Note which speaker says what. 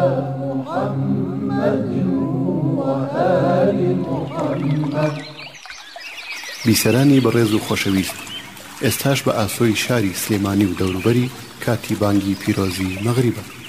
Speaker 1: بیسەرانی بەڕێز و خۆشەویست، ئێستاش بە ئاسۆی شاری سلێمانی و دەوروبەری کاتی بانگی پیرۆزی مەغریبە.